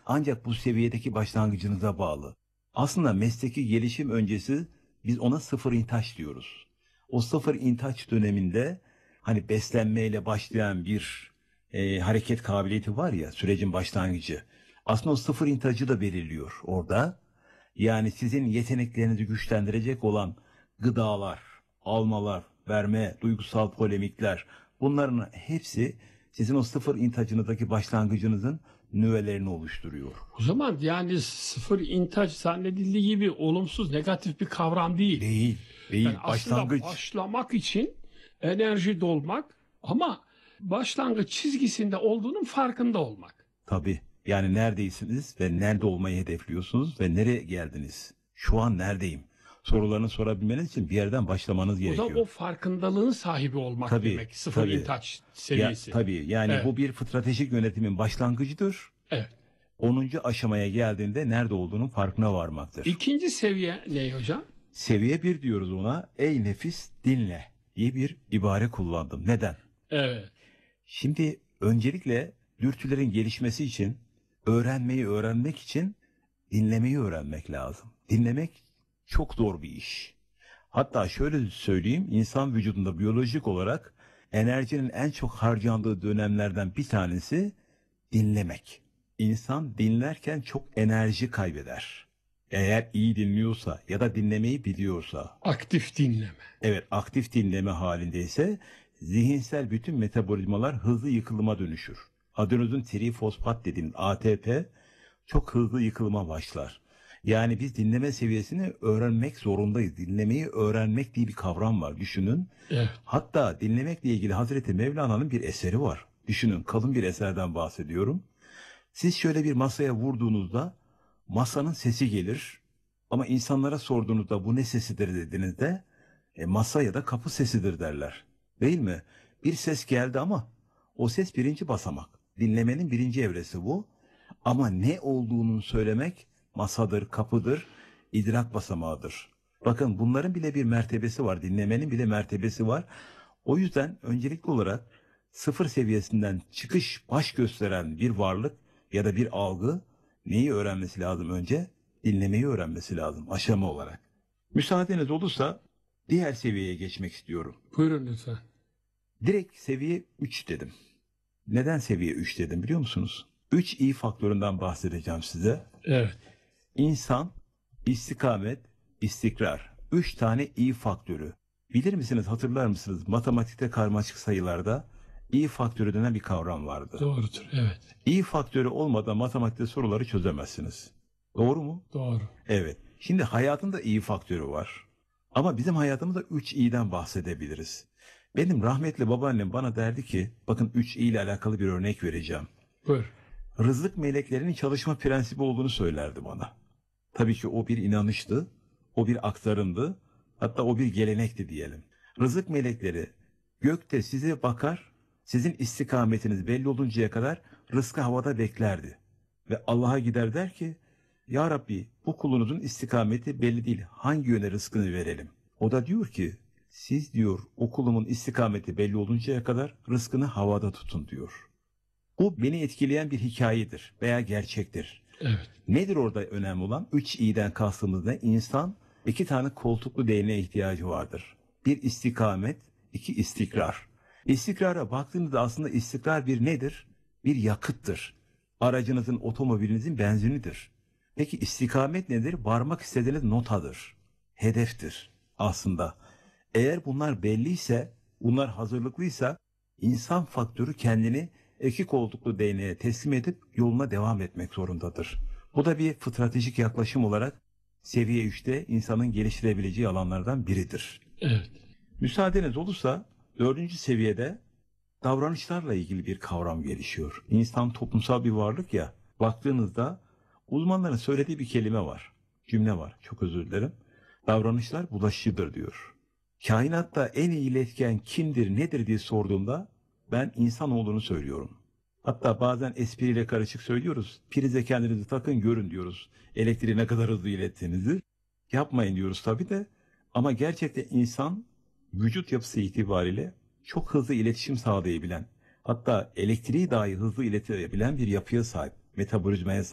Ancak bu seviyedeki başlangıcınıza bağlı. Aslında mesleki gelişim öncesi biz ona sıfır intaç diyoruz. O sıfır intaç döneminde hani beslenmeyle başlayan bir hareket kabiliyeti var ya, sürecin başlangıcı. Aslında o sıfır intacı da belirliyor orada. Yani sizin yeteneklerinizi güçlendirecek olan gıdalar, almalar, verme, duygusal polemikler, bunların hepsi sizin o sıfır intacınızdaki başlangıcınızın nüvelerini oluşturuyor. O zaman yani sıfır intaç zannedildiği gibi olumsuz, negatif bir kavram değil. Değil, değil. Yani aslında Başlangıç. başlamak için enerji dolmak ama başlangıç çizgisinde olduğunun farkında olmak. Tabii. Yani neredeysiniz ve nerede olmayı hedefliyorsunuz ve nereye geldiniz? Şu an neredeyim? Sorularını sorabilmeniz için bir yerden başlamanız O da gerekiyor. o farkındalığın sahibi olmak Tabii, demek. Sıfır tabii. intaç seviyesi. Tabii yani Evet. bu bir stratejik yönetimin başlangıcıdır. Evet. 10. aşamaya geldiğinde nerede olduğunun farkına varmaktır. İkinci seviye ne hocam? Seviye 1 diyoruz ona. Ey nefis dinle diye bir ibare kullandım. Neden? Evet. Şimdi öncelikle dürtülerin gelişmesi için, öğrenmeyi öğrenmek için dinlemeyi öğrenmek lazım. Dinlemek çok zor bir iş. Hatta şöyle söyleyeyim, insan vücudunda biyolojik olarak enerjinin en çok harcandığı dönemlerden bir tanesi dinlemek. İnsan dinlerken çok enerji kaybeder. Eğer iyi dinliyorsa ya da dinlemeyi biliyorsa. Aktif dinleme. Evet, aktif dinleme halindeyse zihinsel bütün metabolizmalar hızlı yıkılıma dönüşür. Adenozin trifosfat dediğimiz ATP çok hızlı yıkılıma başlar. Yani biz dinleme seviyesini öğrenmek zorundayız. Dinlemeyi öğrenmek diye bir kavram var, düşünün. Evet. Hatta dinlemekle ilgili Hazreti Mevlana'nın bir eseri var. Düşünün, kalın bir eserden bahsediyorum. Siz şöyle bir masaya vurduğunuzda masanın sesi gelir. Ama insanlara sorduğunuzda bu ne sesidir dediğinizde masa ya da kapı sesidir derler. Değil mi? Bir ses geldi ama o ses birinci basamak. Dinlemenin birinci evresi bu. Ama ne olduğunu söylemek masadır, kapıdır, idrak basamağıdır. Bakın bunların bile bir mertebesi var. Dinlemenin bile mertebesi var. O yüzden öncelikli olarak sıfır seviyesinden çıkış baş gösteren bir varlık ya da bir algı neyi öğrenmesi lazım önce? Dinlemeyi öğrenmesi lazım aşama olarak. Müsaadeniz olursa diğer seviyeye geçmek istiyorum. Buyurun lütfen. Direkt seviye 3 dedim. Neden seviye 3 dedim biliyor musunuz? 3 iyi faktöründen bahsedeceğim size. Evet. İnsan, istikamet, istikrar. 3 tane iyi faktörü. Bilir misiniz, hatırlar mısınız? Matematikte karmaşık sayılarda iyi faktörü denen bir kavram vardı. Doğrudur. Evet. İyi faktörü olmadan matematikte soruları çözemezsiniz. Doğru mu? Doğru. Evet. Şimdi hayatında iyi faktörü var. Ama bizim hayatımızda 3 iyiden bahsedebiliriz. Benim rahmetli babaannem bana derdi ki, bakın 3 iyi ile alakalı bir örnek vereceğim. Buyur. Rızık meleklerinin çalışma prensibi olduğunu söylerdi bana. Tabii ki o bir inanıştı, o bir aktarımdı, hatta o bir gelenekti diyelim. Rızık melekleri gökte size bakar, sizin istikametiniz belli oluncaya kadar rızkı havada beklerdi. Ve Allah'a gider der ki, Ya Rabbi bu kulunuzun istikameti belli değil, hangi yöne rızkını verelim? O da diyor ki, siz diyor o kulumun istikameti belli oluncaya kadar rızkını havada tutun diyor. Bu beni etkileyen bir hikayedir veya gerçektir. Evet. Nedir orada önemli olan? 3 iyiden kastımız ne? İnsan 2 tane koltuklu değneğe ihtiyacı vardır. Bir istikamet, 2 istikrar. İstikrara baktığınızda aslında istikrar bir nedir? Bir yakıttır. Aracınızın, otomobilinizin benzinidir. Peki istikamet nedir? Varmak istediğiniz notadır. Hedeftir aslında. Eğer bunlar belliyse, bunlar hazırlıklıysa insan faktörü kendini 2 koltuklu değneğe teslim edip yoluna devam etmek zorundadır. Bu da bir stratejik yaklaşım olarak seviye 3'te insanın geliştirebileceği alanlardan biridir. Evet. Müsaadeniz olursa 4. seviyede davranışlarla ilgili bir kavram gelişiyor. İnsan toplumsal bir varlık ya, baktığınızda uzmanların söylediği bir kelime var, cümle var, çok özür dilerim. Davranışlar bulaşıcıdır diyor. Kainatta en iyi iletken kimdir, nedir diye sorduğumda ben insan olduğunu söylüyorum. Hatta bazen espriyle karışık söylüyoruz. Prize kendinizi takın görün diyoruz. Elektriği ne kadar hızlı ilettiğinizi. Yapmayın diyoruz tabii de. Ama gerçekten insan vücut yapısı itibariyle çok hızlı iletişim sağlayabilen, hatta elektriği dahi hızlı iletebilen bir yapıya sahip, metabolizmaya sahip.